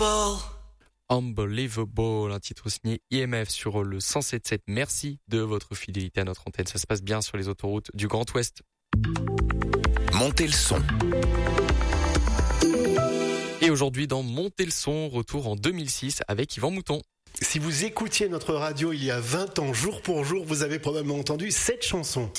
Unbelievable, un titre signé IMF sur le 107.7. Merci de votre fidélité à notre antenne. Ça se passe bien sur les autoroutes du Grand Ouest. Montez le son. Et aujourd'hui, dans Montez le son, retour en 2006 avec Yvan Mouton. Si vous écoutiez notre radio il y a 20 ans, jour pour jour, vous avez probablement entendu cette chanson.